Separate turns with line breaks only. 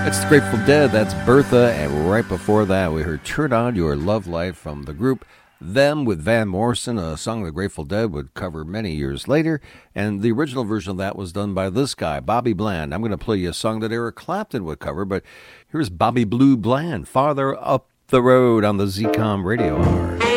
It's the Grateful Dead. That's Bertha. And right before that, we heard Turn On Your Love Light from the group Them with Van Morrison, a song the Grateful Dead would cover many years later. And the original version of that was done by this guy, Bobby Bland. I'm going to play you a song that Eric Clapton would cover, but here's Bobby Blue Bland, Farther Up the Road on the ZCOM Radio Hour.